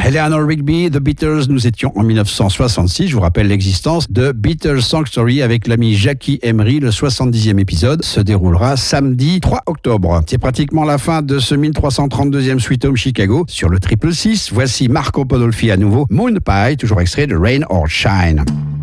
Eleanor Rigby, The Beatles, nous étions en 1966. Je vous rappelle l'existence de Beatles Song Story avec l'ami Jackie Emery. Le 70e épisode se déroulera samedi 3 octobre. C'est pratiquement la fin de ce 1332e Sweet Home Chicago. Sur le 666, voici Marco Podolfi à nouveau. Moon Pie, toujours extrait de Rain or Shine.